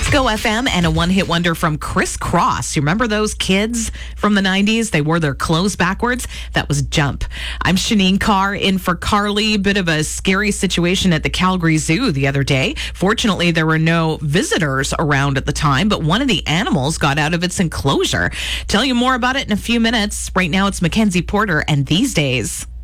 It's Go FM and a one-hit wonder from Criss Cross. You remember those kids from the 90s? They wore their clothes backwards. That was Jump. I'm Shanine Carr in for Carly. Bit of a scary situation at the Calgary Zoo the other day. Fortunately, there were no visitors around at the time, but one of the animals got out of its enclosure. Tell you more about it in a few minutes. Right now, it's Mackenzie Porter and These Days.